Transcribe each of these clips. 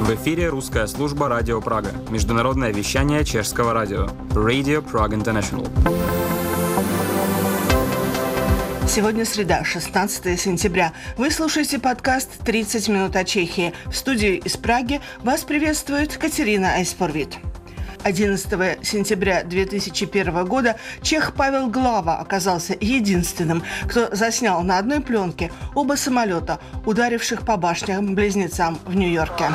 В эфире русская служба «Радио Прага». Международное вещание чешского радио. Radio Prague International. Сегодня среда, 16 сентября. Вы слушаете подкаст «30 минут о Чехии». В студии из Праги вас приветствует Катерина Айспорвит. 11 сентября 2001 года чех Павел Глава оказался единственным, кто заснял на одной пленке оба самолета, ударивших по башням-близнецам в Нью-Йорке.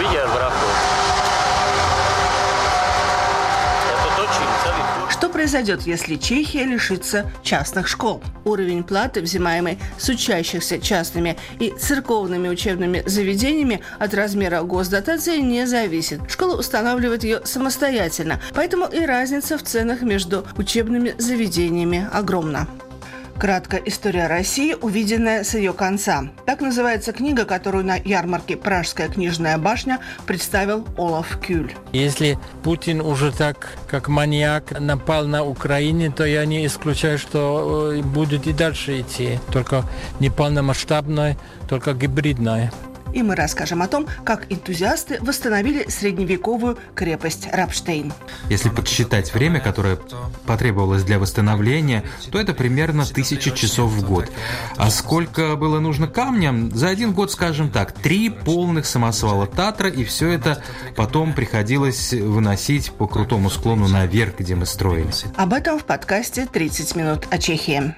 Что произойдет, если Чехия лишится частных школ? Уровень платы, взимаемый с учащихся частными и церковными учебными заведениями, от размера госдотации не зависит. Школа устанавливает ее самостоятельно, поэтому и разница в ценах между учебными заведениями огромна. Краткая история России, увиденная с ее конца. Так называется книга, которую на ярмарке «Пражская книжная башня» представил Олаф Кюль. Если Путин уже так, как маньяк, напал на Украину, то я не исключаю, что будет и дальше идти. Только не полномасштабной, только гибридной. И мы расскажем о том, как энтузиасты восстановили средневековую крепость Рапштейн. Если подсчитать время, которое потребовалось для восстановления, то это примерно 1000 часов в год. А сколько было нужно камням? За один год, скажем так, 3 полных самосвала Татра, и все это потом приходилось выносить по крутому склону наверх, где мы строили. Об этом в подкасте «30 минут о Чехии».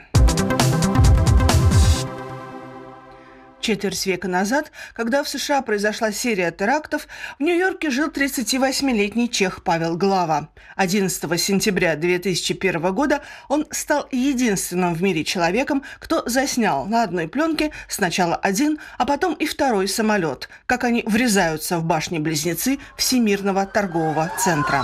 Четверть века назад, когда в США произошла серия терактов, в Нью-Йорке жил 38-летний чех Павел Глава. 11 сентября 2001 года он стал единственным в мире человеком, кто заснял на одной пленке сначала один, а потом и второй самолет, как они врезаются в башни-близнецы Всемирного торгового центра.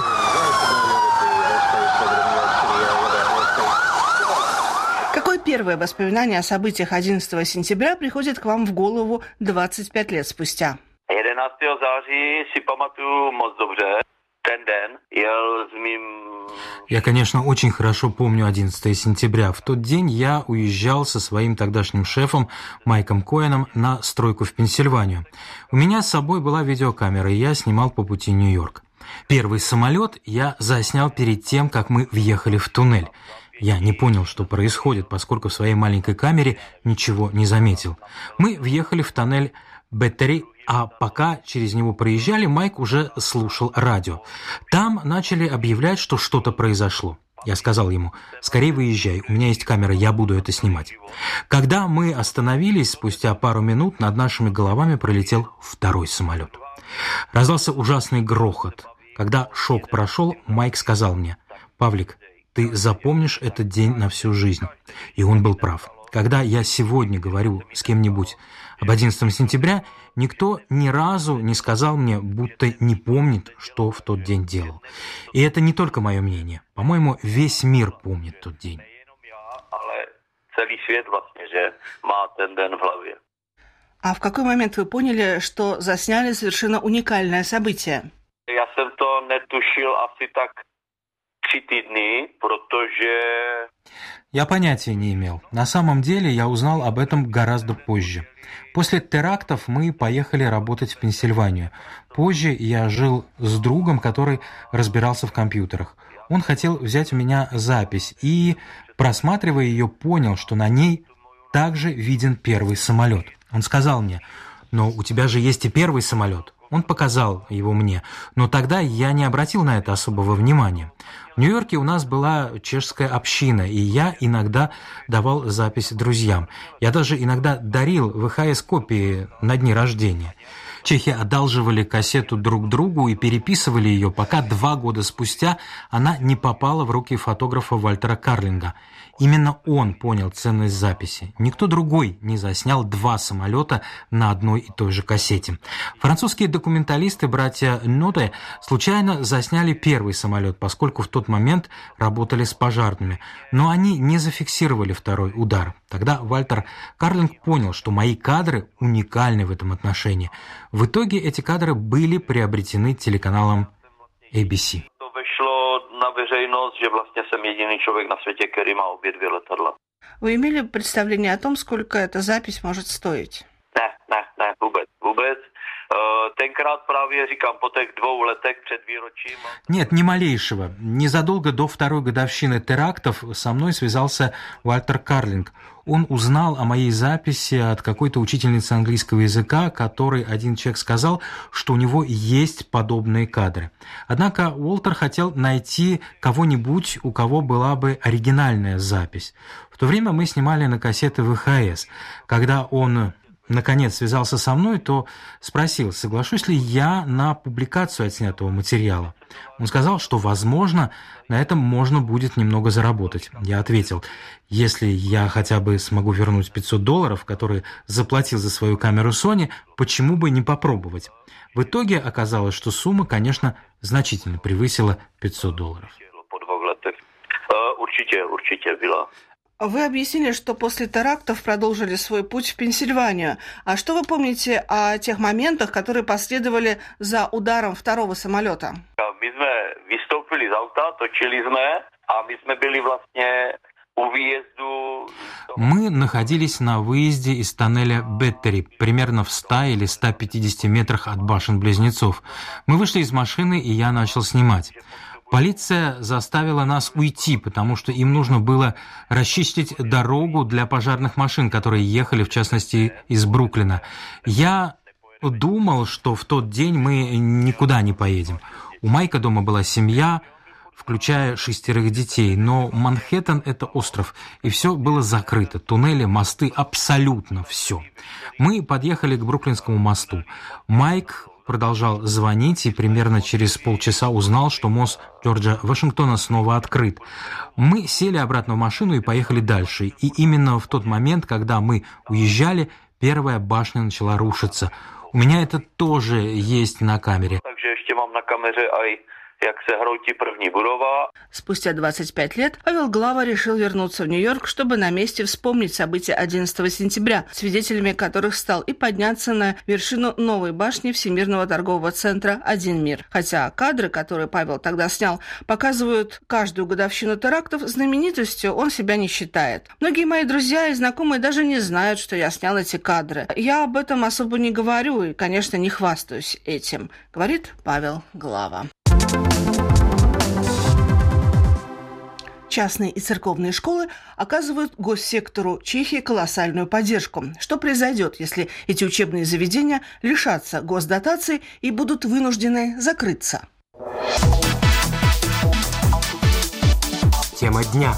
Первое воспоминание о событиях 11 сентября приходит к вам в голову 25 лет спустя. 11 září si pamatuju moc dobře. Ten den jel s mým... Я, конечно, очень хорошо помню 11 сентября. В тот день я уезжал со своим тогдашним шефом Майком Коэном на стройку в Пенсильванию. У меня с собой была видеокамера, и я снимал по пути в Нью-Йорк. Первый самолет я заснял перед тем, как мы въехали в туннель. Я не понял, что происходит, поскольку в своей маленькой камере ничего не заметил. Мы въехали в тоннель Беттери, а пока через него проезжали, Майк уже слушал радио. Там начали объявлять, что что-то произошло. Я сказал ему: «Скорее выезжай, у меня есть камера, я буду это снимать». Когда мы остановились, спустя пару минут над нашими головами пролетел второй самолет. Раздался ужасный грохот. Когда шок прошел, Майк сказал мне: «Павлик, ты запомнишь этот день на всю жизнь». И он был прав. Когда я сегодня говорю с кем-нибудь об 11 сентября, никто ни разу не сказал мне, будто не помнит, что в тот день делал. И это не только мое мнение. По-моему, весь мир помнит тот день. А в какой момент вы поняли, что засняли совершенно уникальное событие? Я jsem to netušil asi tak 3 týdny, protože... Я понятия не имел. На самом деле я узнал об этом гораздо позже. После терактов мы поехали работать в Пенсильванию. Позже я жил с другом, который разбирался в компьютерах. Он хотел взять у меня запись и, просматривая ее, понял, что на ней также виден первый самолет. Он сказал мне: «Но у тебя же есть и первый самолет». Он показал его мне, но тогда я не обратил на это особого внимания. В Нью-Йорке у нас была чешская община, и я иногда давал запись друзьям. Я даже иногда дарил ВХС-копии на дни рождения. Чехи одалживали кассету друг другу и переписывали ее, пока 2 года спустя она не попала в руки фотографа Вальтера Карлинга. Именно он понял ценность записи. Никто другой не заснял 2 самолета на одной и той же кассете. Французские документалисты, братья Ноте, случайно засняли первый самолет, поскольку в тот момент работали с пожарными. Но они не зафиксировали второй удар. Тогда Вальтер Карлинг понял, что мои кадры уникальны в этом отношении. В итоге эти кадры были приобретены телеканалом ABC. Na veřejnost, že vlastně jsem jediný člověk na světě, který má obě 2 letadla. Вы имели представление о том, сколько эта запись может стоить? Ne, vůbec. tenkrát právě říkám, po těch 2 letech před výročím. Нет, ни малейшего. Незадолго до второй годовщины терактов со мной связался Вальтер Карлинг. Он узнал о моей записи от какой-то учительницы английского языка, которой один человек сказал, что у него есть подобные кадры. Однако Уолтер хотел найти кого-нибудь, у кого была бы оригинальная запись. В то время мы снимали на кассеты ВХС. Когда он наконец связался со мной, то спросил, соглашусь ли я на публикацию отснятого материала. Он сказал, что, возможно, на этом можно будет немного заработать. Я ответил, если я хотя бы смогу вернуть $500, которые заплатил за свою камеру Sony, почему бы не попробовать? В итоге оказалось, что сумма, конечно, значительно превысила $500. Po 2 letech. Určitě byla. Вы объяснили, что после терактов продолжили свой путь в Пенсильванию. А что вы помните о тех моментах, которые последовали за ударом второго самолета? My jsme vystoupili z auta, točili jsme a my jsme byli vlastně u výjezdu. Мы находились на выезде из тоннеля Беттери, примерно в 100 или 150 метрах от башен-близнецов. Мы вышли из машины, и я начал снимать. Полиция заставила нас уйти, потому что им нужно было расчистить дорогу для пожарных машин, которые ехали, в частности, из Бруклина. Я думал, что в тот день мы никуда не поедем. У Майка дома была семья, включая 6 детей, но Манхэттен — это остров, и все было закрыто. Туннели, мосты, абсолютно все. Мы подъехали к Бруклинскому мосту. Майк продолжал звонить и примерно через полчаса узнал, что мост Джорджа Вашингтона снова открыт. Мы сели обратно в машину и поехали дальше. И именно в тот момент, когда мы уезжали, первая башня начала рушиться. У меня это тоже есть на камере. Takže ještě mám na kameře aj jak se hroutí první budova. Спустя 25 лет Павел Глава решил вернуться в Нью-Йорк, чтобы на месте вспомнить события 11 сентября, свидетелями которых стал, и подняться на вершину новой башни Всемирного торгового центра «Один мир». Хотя кадры, которые Павел тогда снял, показывают каждую годовщину терактов, знаменитостью он себя не считает. Многие мои друзья и знакомые даже не знают, что я снял эти кадры. Я об этом особо не говорю и, конечно, не хвастаюсь этим, говорит Павел Глава. Частные и церковные школы оказывают госсектору Чехии колоссальную поддержку. Что произойдет, если эти учебные заведения лишатся госдотаций и будут вынуждены закрыться? Тема дня.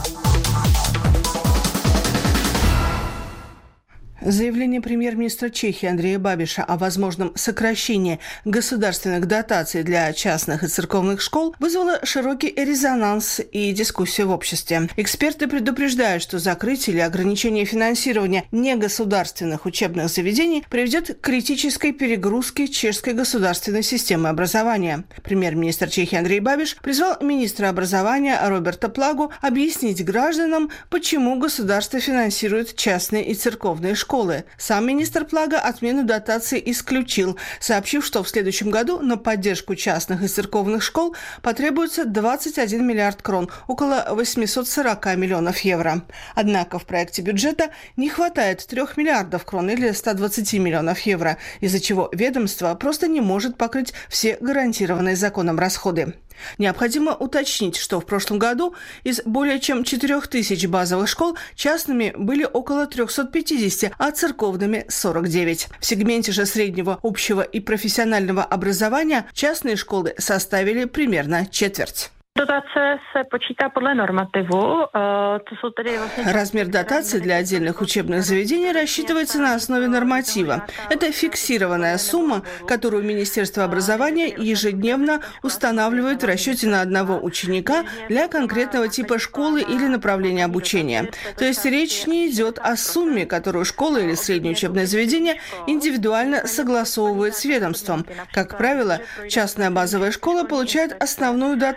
Заявление премьер-министра Чехии Андрея Бабиша о возможном сокращении государственных дотаций для частных и церковных школ вызвало широкий резонанс и дискуссию в обществе. Эксперты предупреждают, что закрытие или ограничение финансирования негосударственных учебных заведений приведет к критической перегрузке чешской государственной системы образования. Премьер-министр Чехии Андрей Бабиш призвал министра образования Роберта Плагу объяснить гражданам, почему государство финансирует частные и церковные школы. Сам министр Плага отмену дотаций исключил, сообщив, что в следующем году на поддержку частных и церковных школ потребуется 21 миллиард крон, около 840 миллионов евро. Однако в проекте бюджета не хватает 3 миллиардов крон или 120 миллионов евро, из-за чего ведомство просто не может покрыть все гарантированные законом расходы. Необходимо уточнить, что в прошлом году из более чем 4000 базовых школ частными были около 350, а церковными 49. В сегменте же среднего, общего и профессионального образования частные школы составили примерно четверть. Dotace se počítá podle normativu. To jsou tedy vlastně... Размер дотации для отдельных учебных заведений рассчитывается на основе норматива. Это фиксированная сумма, которую Министерство образования ежедневно устанавливает в расчете на одного ученика для конкретного типа школы или направления обучения. То есть речь не идет о сумме, которую школа или среднее учебное заведение индивидуально согласовывает с ведомством. Как правило, частная базовая школа получает основную дотацию,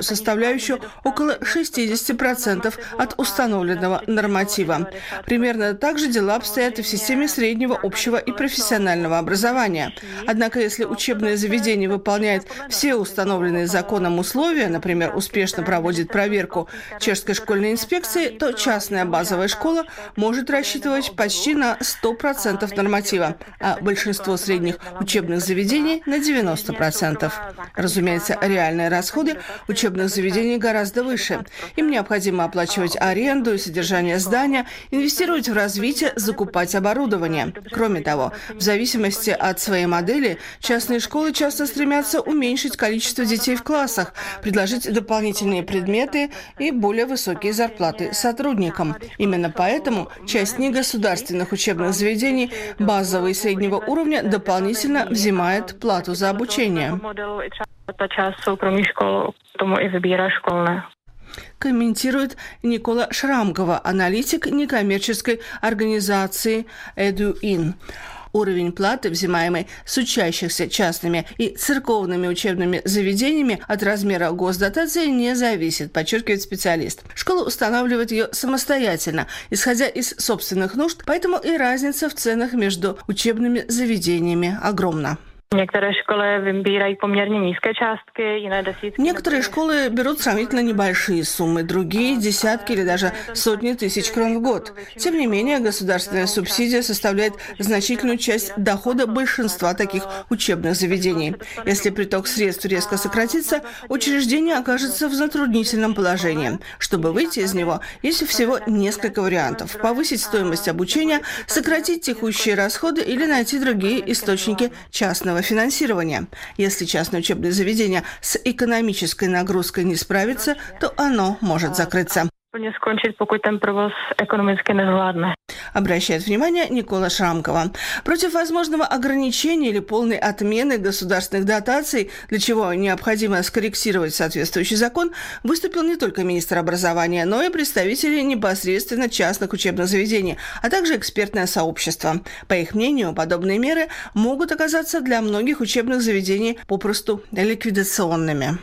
минимальную составляющую около 60% от установленного норматива. Примерно так же дела обстоят и в системе среднего, общего и профессионального образования. Однако, если учебное заведение выполняет все установленные законом условия, например, успешно проводит проверку чешской школьной инспекции, то частная базовая школа может рассчитывать почти на 100% норматива, а большинство средних учебных заведений на 90%. Разумеется, реальные расходы учебных заведений гораздо выше. Им необходимо оплачивать аренду и содержание здания, инвестировать в развитие, закупать оборудование. Кроме того, в зависимости от своей модели, частные школы часто стремятся уменьшить количество детей в классах, предложить дополнительные предметы и более высокие зарплаты сотрудникам. Именно поэтому часть негосударственных учебных заведений базового и среднего уровня дополнительно взимает плату за обучение. Комментирует Никола Шрамкова, аналитик некоммерческой организации EduIn. Уровень платы, взимаемой с учащихся частными и церковными учебными заведениями, от размера госдотации не зависит, подчеркивает специалист. Школа устанавливает ее самостоятельно, исходя из собственных нужд, поэтому и разница в ценах между учебными заведениями огромна. Некоторые школы выбирают померно низкие частки, иные десятки. Некоторые школы берут сравнительно небольшие суммы, другие – десятки или даже сотни тысяч крон в год. Тем не менее, государственная субсидия составляет значительную часть дохода большинства таких учебных заведений. Если приток средств резко сократится, учреждение окажется в затруднительном положении. Чтобы выйти из него, есть всего несколько вариантов – повысить стоимость обучения, сократить текущие расходы или найти другие источники частного финансирования. Если частное учебное заведение с экономической нагрузкой не справится, то оно может закрыться. Скончить, пока ten провоз экономически не zvládne. Обращает внимание Никола Шрамкова. Против возможного ограничения или полной отмены государственных дотаций, для чего необходимо скорректировать соответствующий закон, выступил не только министр образования, но и представители непосредственно частных учебных заведений, а также экспертное сообщество. По их мнению, подобные меры могут оказаться для многих учебных заведений попросту ликвидационными.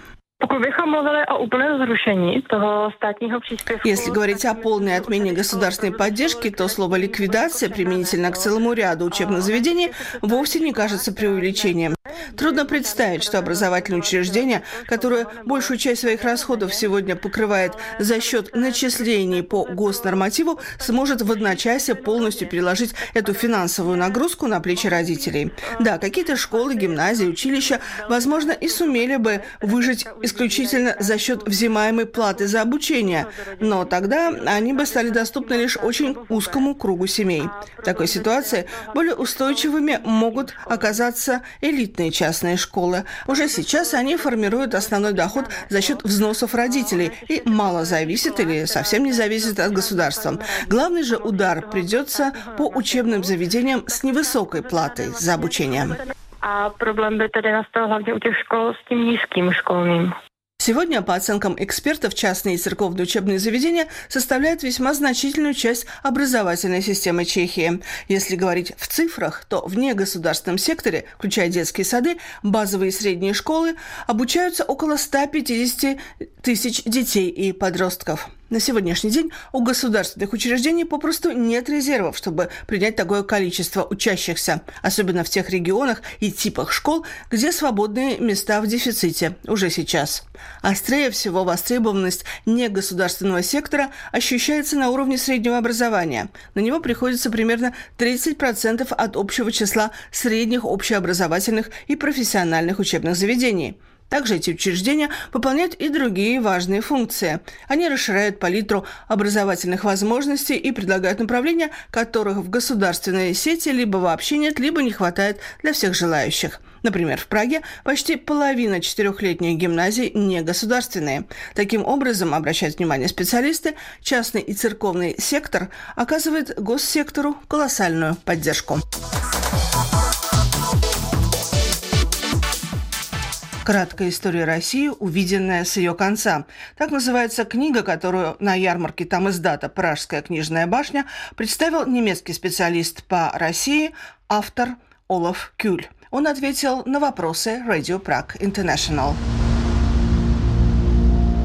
Если говорить о полной отмене государственной поддержки, то слово «ликвидация» применительно к целому ряду учебных заведений вовсе не кажется преувеличением. Трудно представить, что образовательное учреждение, которое большую часть своих расходов сегодня покрывает за счет начислений по госнормативу, сможет в одночасье полностью переложить эту финансовую нагрузку на плечи родителей. Да, какие-то школы, гимназии, училища, возможно, и сумели бы выжить исключительно за счет взимаемой платы за обучение, но тогда они бы стали доступны лишь очень узкому кругу семей. В такой ситуации более устойчивыми могут оказаться элитные частные школы. Уже сейчас они формируют основной доход за счет взносов родителей и мало зависят или совсем не зависят от государства. Главный же удар придется по учебным заведениям с невысокой платой за обучение. А проблém by tedy nastal hlavně u těch škol s tím nízkým školným. Сегодня, по оценкам экспертов, частные и церковные учебные заведения составляют весьма значительную часть образовательной системы Чехии. Если говорить в цифрах, то в негосударственном секторе, включая детские сады, базовые и средние школы, обучаются около 150 тысяч детей и подростков. На сегодняшний день у государственных учреждений попросту нет резервов, чтобы принять такое количество учащихся, особенно в тех регионах и типах школ, где свободные места в дефиците уже сейчас. Острее всего востребованность негосударственного сектора ощущается на уровне среднего образования. На него приходится примерно 30% от общего числа средних общеобразовательных и профессиональных учебных заведений. Также эти учреждения выполняют и другие важные функции. Они расширяют палитру образовательных возможностей и предлагают направления, которых в государственной сети либо вообще нет, либо не хватает для всех желающих. Например, в Праге почти половина 4-летних гимназий негосударственные. Таким образом, обращают внимание специалисты, частный и церковный сектор оказывает госсектору колоссальную поддержку. Краткая история России, увиденная с ее конца. Так называется книга, которую на ярмарке тамиздата «Пражская книжная башня» представил немецкий специалист по России, автор Олаф Кюль. Он ответил на вопросы Radio Prague International.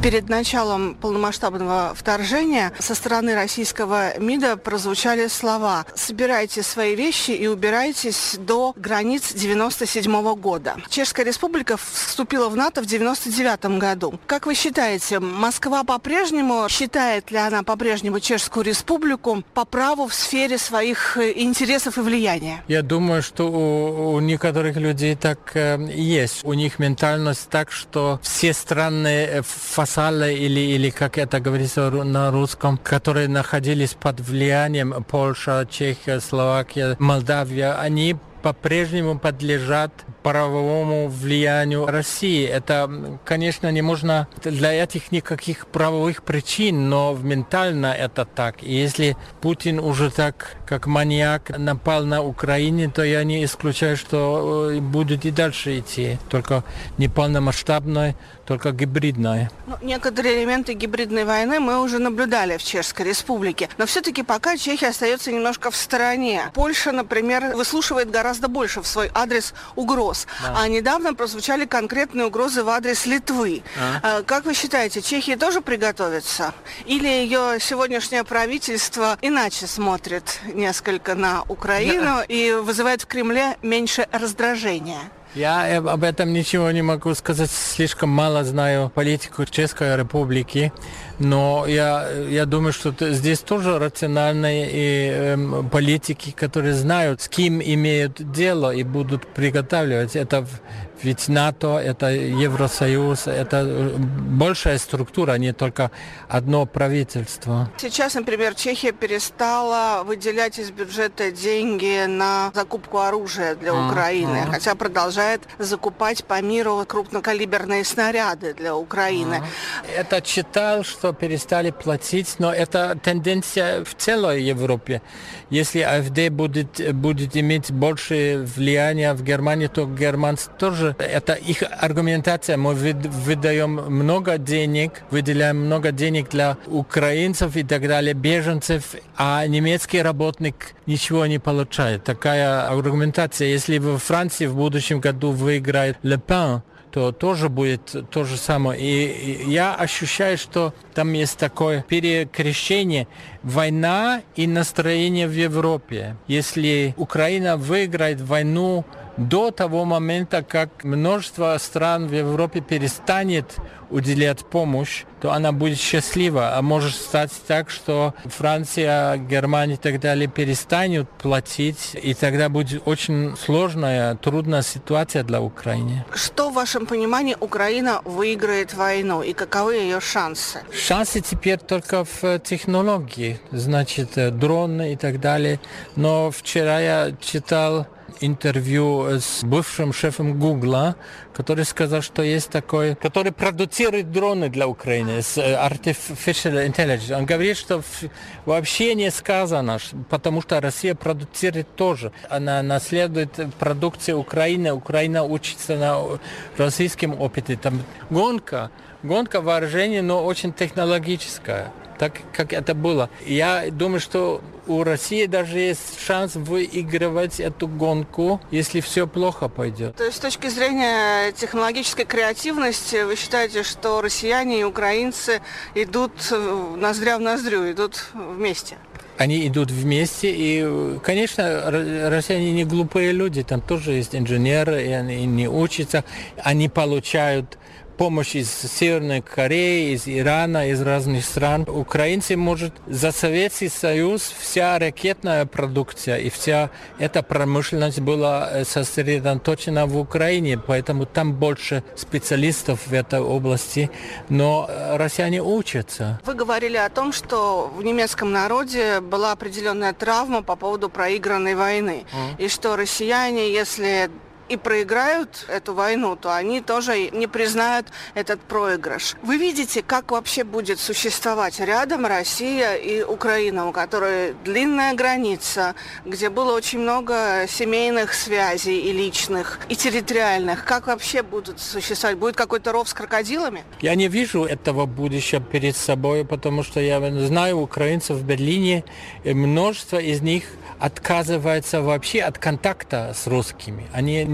Перед началом полномасштабного вторжения со стороны российского МИДа прозвучали слова: «Собирайте свои вещи и убирайтесь до границ 1997 года». Чешская республика вступила в НАТО в 1999 году. Как вы считаете, Москва по-прежнему, считает ли она по-прежнему Чешскую республику по праву в сфере своих интересов и влияния? Я думаю, что у некоторых людей так есть. У них ментальность так, что все страны фасалы или как это говорится на русском, которые находились под влиянием Польша, Чехия, Словакия, Молдавия, они по-прежнему подлежат правовому влиянию России. Это, конечно, не можно для этих никаких правовых причин, но ментально это так. И если Путин уже так, как маньяк, напал на Украину, то я не исключаю, что будет и дальше идти. Только не полномасштабной, только гибридной. Некоторые элементы гибридной войны мы уже наблюдали в Чешской Республике. Но все-таки пока Чехия остается немножко в стороне. Польша, например, выслушивает гораздо больше в свой адрес угроз. Да. А недавно прозвучали конкретные угрозы в адрес Литвы. Как вы считаете, Чехия тоже приготовится? Или ее сегодняшнее правительство иначе смотрит несколько на Украину и вызывает в Кремле меньше раздражения? Я об этом ничего не могу сказать, слишком мало знаю политику Чешской Республики, но я думаю, что здесь тоже рациональные политики, которые знают, с кем имеют дело и будут приготавливать. Это ведь НАТО, это Евросоюз, это большая структура, не только одно правительство. Сейчас, например, Чехия перестала выделять из бюджета деньги на закупку оружия для Украины, хотя продолжает закупать по миру крупнокалиберные снаряды для Украины. Это читал, что перестали платить, но это тенденция в целой Европе. Если АфД будет иметь больше влияния в Германии, то германцы тоже, это их аргументация. Мы выдаем много денег, выделяем много денег для украинцев и так далее, беженцев, а немецкий работник ничего не получает. Такая аргументация. Если во Франции в будущем году выиграет Ле Пен, то тоже будет то же самое. И я ощущаю, что там есть такое перекрещение. Война и настроение в Европе. Если Украина выиграет войну до того момента, как множество стран в Европе перестанет уделять помощь, то она будет счастлива. А может стать так, что Франция, Германия и так далее перестанут платить, и тогда будет очень сложная, трудная ситуация для Украины. Что, в вашем понимании, Украина выиграет войну, и каковы ее шансы? Шансы теперь только в технологии, значит, дроны и так далее. Но вчера я читал интервью с бывшим шефом Гугла, который сказал, что есть такой, который продуцирует дроны для Украины с Artificial Intelligence. Он говорит, что вообще не сказано, потому что Россия продуцирует тоже. Она наследует продукцию Украины, Украина учится на российском опыте. Там гонка вооружения, но очень технологическая, так как это было. Я думаю, что у России даже есть шанс выигрывать эту гонку, если все плохо пойдет. То есть с точки зрения технологической креативности вы считаете, что россияне и украинцы идут ноздря в ноздрю, идут вместе? Они идут вместе, и, конечно, россияне не глупые люди, там тоже есть инженеры, и они не учатся, они получают помощь из Северной Кореи, из Ирана, из разных стран. Украинцы, может, за Советский Союз вся ракетная продукция и вся эта промышленность была сосредоточена в Украине, поэтому там больше специалистов в этой области, но россияне учатся. Вы говорили о том, что в немецком народе была определенная травма по поводу проигранной войны, и что россияне, если и проиграют эту войну, то они тоже не признают этот проигрыш. Вы видите, как вообще будет существовать рядом Россия и Украина, у которой длинная граница, где было очень много семейных связей и личных, и территориальных. Как вообще будут существовать? Будет какой-то ров с крокодилами? Я не вижу этого будущего перед собой, потому что я знаю украинцев в Берлине, и множество из них отказывается вообще от контакта с русскими. Они не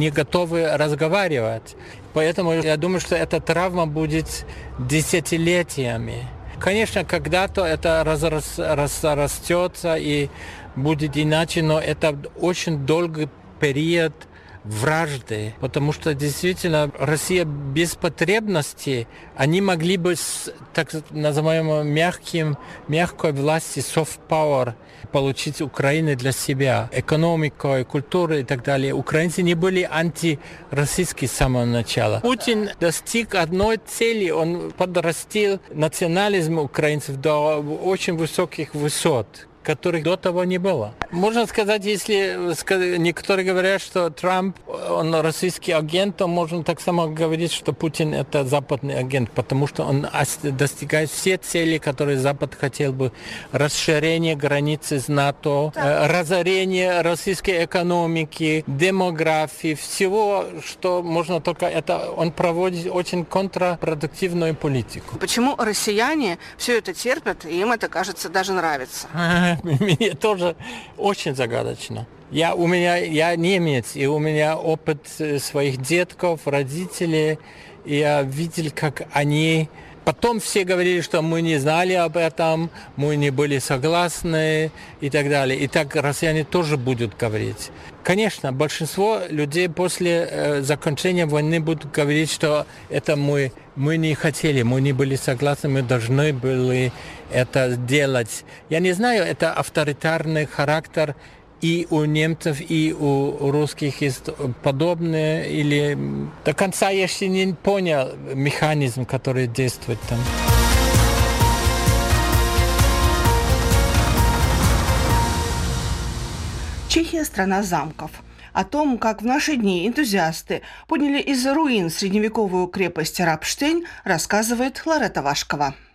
не готовы разговаривать. Поэтому я думаю, что эта травма будет десятилетиями. Конечно, когда-то это разрастется и будет иначе, но это очень долгий период вражды, потому что действительно Россия без потребностей, они могли бы с так называемой мягкой власти, soft power, получить Украину для себя, экономику, культуру и так далее. Украинцы не были антироссийские с самого начала. Путин достиг одной цели, он подрастил национализм украинцев до очень высоких высот, которых до того не было. Можно сказать, если некоторые говорят, что Трамп, он российский агент, то можно так само говорить, что Путин это западный агент, потому что он достигает все цели, которые Запад хотел бы. Расширение границы с НАТО, разорение российской экономики, демографии, всего, что можно только это, он проводит очень контрпродуктивную политику. Почему россияне все это терпят, и им это, кажется, даже нравится? Мне тоже очень загадочно. Я немец, и у меня опыт своих детков, родителей, и я видел, как они... Потом все говорили, что мы не знали об этом, мы не были согласны и так далее. И так россияне тоже будут говорить. Конечно, большинство людей после закончения войны будут говорить, что это мы не хотели, мы не были согласны, мы должны были это делать. Я не знаю, это авторитарный характер и у немцев, и у русских есть подобное, или до конца я еще не понял механизм, который действует там. Чехия – страна замков. О том, как в наши дни энтузиасты подняли из руин средневековую крепость Рапштейн, рассказывает Ларета Вашкова.